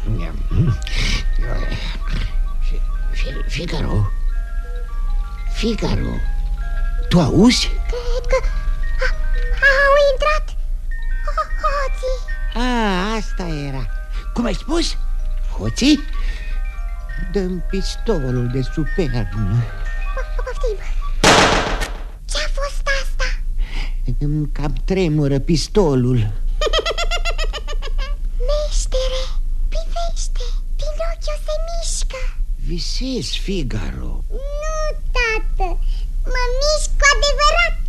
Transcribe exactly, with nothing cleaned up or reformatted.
Figaro? Figaro? Tu auzi? Cred că a, au intrat hoții. A, asta era. Cum ai spus? Hoții? Dă-mi pistolul de sub pernă. Poftim. Ce-a fost asta? Îmi cam tremură pistolul. Meștere, privește, Pinocchio se mișcă. Visezi, Figaro? Nu, tată, mă mișc cu adevărat.